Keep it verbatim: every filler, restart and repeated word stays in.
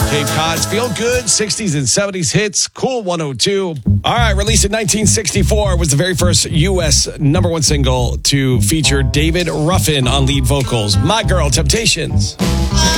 Cape Cod's Feel Good, sixties and seventies hits, Cool one oh two. All right, released in nineteen sixty-four, was the very first U S number one single to feature David Ruffin on lead vocals. My Girl, Temptations.